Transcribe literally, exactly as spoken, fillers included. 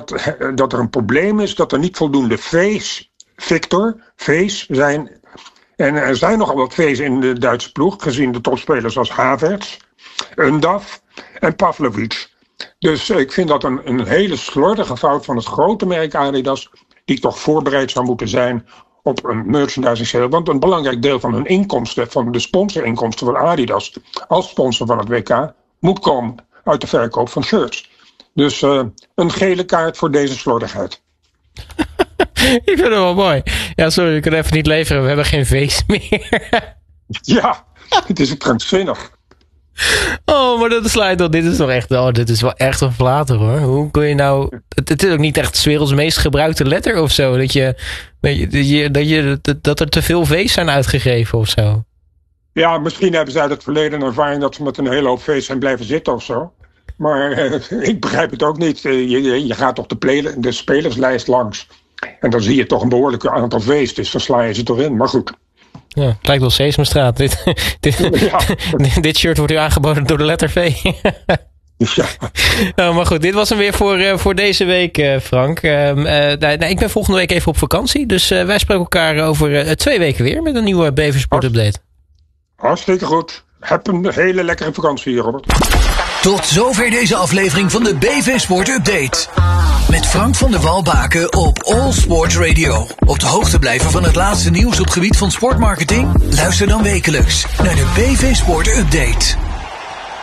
dat, dat er een probleem is dat er niet voldoende V's, Victor, V's zijn. En er zijn nogal wat V's in de Duitse ploeg, gezien de topspelers als Havertz, Undav en Pavlovic. Dus ik vind dat een, een hele slordige fout van het grote merk Adidas, die toch voorbereid zou moeten zijn op een merchandising sale. Want een belangrijk deel van hun inkomsten, van de sponsorinkomsten van Adidas als sponsor van het W K, moet komen uit de verkoop van shirts. Dus uh, een gele kaart voor deze slordigheid. Ik vind het wel mooi. Ja, sorry, we kunnen even niet leveren. We hebben geen V's meer. Ja, het is krankzinnig. Oh, maar dat sluit toch. Dit is toch echt. Oh, dit is wel echt een flater hoor. Hoe kun je nou. Het, het is ook niet echt 's werelds meest gebruikte letter of zo. Dat je. Dat, je, dat, je, dat, dat er te veel V's zijn uitgegeven of zo. Ja, misschien hebben zij uit het verleden een ervaring dat ze met een hele hoop V's zijn blijven zitten of zo. Maar eh, ik begrijp het ook niet. Je, je, je gaat toch de, play, de spelerslijst langs. En dan zie je toch een behoorlijk aantal V's. Dus dan sla je ze toch in. Maar goed. Ja, het lijkt wel Sesamstraat. Dit, dit, ja. dit shirt wordt u aangeboden door de letter V. Ja. Oh, maar goed, dit was hem weer voor, uh, voor deze week, uh, Frank. Uh, uh, nou, ik ben volgende week even op vakantie. Dus uh, wij spreken elkaar over uh, twee weken weer met een nieuwe B V Sport Update. Hartstikke goed. Heb een hele lekkere vakantie hier, Robert. Tot zover deze aflevering van de B V Sport Update. Met Frank van der Walbaken op All Sports Radio. Op de hoogte blijven van het laatste nieuws op gebied van sportmarketing? Luister dan wekelijks naar de B V Sport Update.